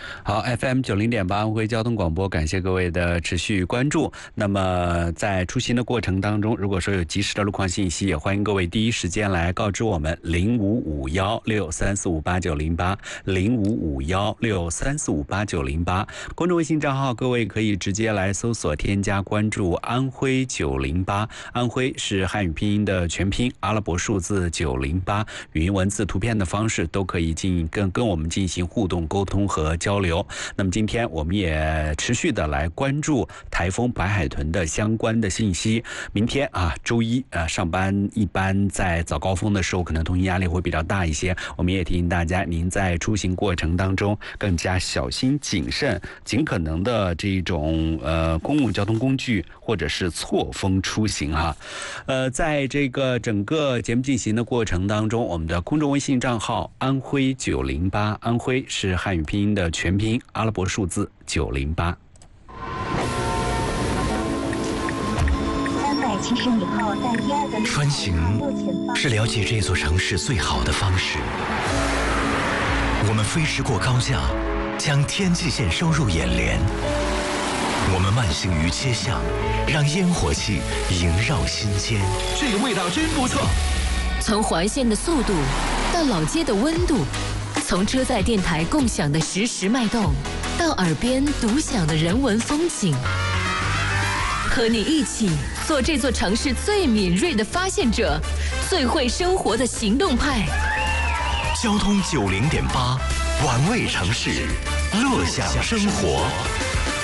好 ，FM90.8安徽交通广播，感谢各位的持续关注。那么在出行的过程当中，如果说有及时的路况信息，也欢迎各位第一时间来告知我们055163458908，055163458908。公众微信账号各位可以直接来搜索添加关注安徽908，安徽是汉语拼音的全拼，阿拉伯数字908，语音文字图片的方式都可以跟我们进行互动沟通和交流。那么今天我们也持续的来关注台风白海豚的相关的信息。明天周一上班一般在早高峰的时候可能通勤压力会比较大一些，我们也提醒大家您在出行过程当中更加小心谨慎，尽可能的这种公共交通工具或者是错峰出行在这个整个节目进行的过程当中，我们的公众微信账号安徽908，安徽是汉语拼音的全拼，阿拉伯数字908。 穿行是了解这座城市最好的方式。我们飞驰过高架，将天际线收入眼帘。我们慢行于街巷，让烟火气萦绕心间。 这个味道真不错。 从环线的速度到老街的温度，从车载电台共享的实时脉动，到耳边独享的人文风景，和你一起做这座城市最敏锐的发现者，最会生活的行动派。 交通90.8，玩味城市，乐享生活。